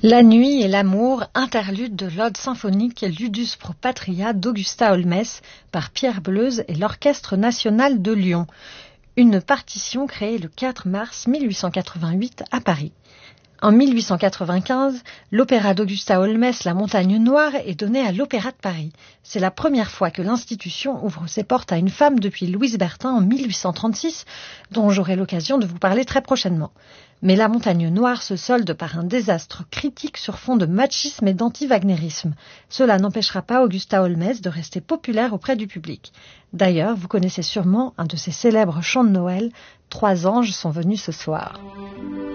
La nuit et l'amour, interlude de l'ode symphonique Ludus pro Patria d'Augusta Holmès par Pierre Bleuze et l'Orchestre national de Lyon. Une partition créée le 4 mars 1888 à Paris. En 1895, l'opéra d'Augusta Holmès, La Montagne Noire, est donné à l'Opéra de Paris. C'est la première fois que l'institution ouvre ses portes à une femme depuis Louise Bertin en 1836, dont j'aurai l'occasion de vous parler très prochainement. Mais La Montagne Noire se solde par un désastre critique sur fond de machisme et d'anti-wagnérisme. Cela n'empêchera pas Augusta Holmès de rester populaire auprès du public. D'ailleurs, vous connaissez sûrement un de ses célèbres chants de Noël, « Trois anges sont venus ce soir ».